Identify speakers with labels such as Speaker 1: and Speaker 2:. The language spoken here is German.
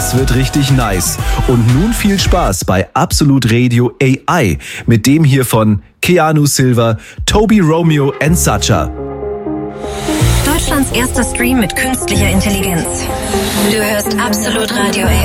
Speaker 1: Das wird richtig nice. Und nun viel Spaß bei Absolut Radio AI mit dem hier von Keanu Silva, Toby Romeo and Sacha.
Speaker 2: Deutschlands erster Stream mit künstlicher Intelligenz. Du hörst Absolut Radio AI.